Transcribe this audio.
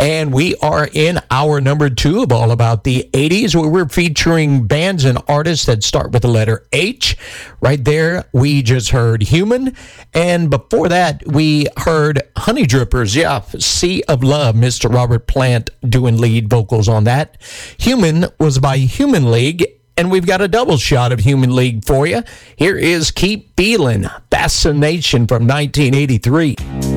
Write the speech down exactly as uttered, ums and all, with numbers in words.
And we are in hour number two of All About the eighties, where we're featuring bands and artists that start with the letter H. Right there, we just heard Human. And before that, we heard Honey Drippers. Yeah, Sea of Love, Mister Robert Plant doing lead vocals on that. Human was by Human League. And we've got a double shot of Human League for you. Here is Keep Feeling, Fascination from nineteen eighty-three.